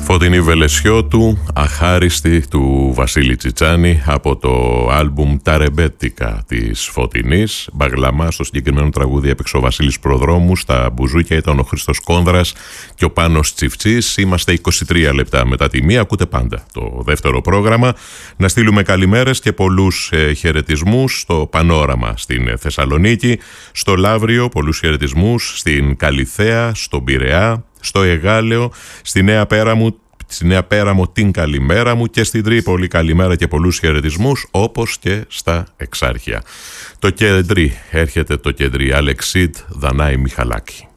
Φωτεινή Βελεσιώτου, αχάριστη του Βασίλη Τσιτσάνη από το άλμπουμ «Τα ρεμπέτικα» της Φωτεινής. Μπαγλαμά στο συγκεκριμένο τραγούδι έπαιξε ο Βασίλης Προδρόμου, στα μπουζούκια ήταν ο Χρήστος Κόνδρας και ο Πάνος Τσιφτσής. Είμαστε 23 λεπτά μετά τη μία, ακούτε πάντα το δεύτερο πρόγραμμα. Να στείλουμε καλημέρες και πολλούς χαιρετισμούς στο Πανόραμα στην Θεσσαλονίκη, στο Λαύριο πολλούς χαιρετισμούς, στην Καλιθέα, στον Πειραιά, στο Εγάλεο, στη Νέα Πέραμο την καλημέρα μου και στην Τρίπολη καλημέρα και πολλούς χαιρετισμούς, όπως και στα Εξάρχεια. Το κεντρί, έρχεται το κεντρί, Αλεξίτ Δανάη Μιχαλάκη.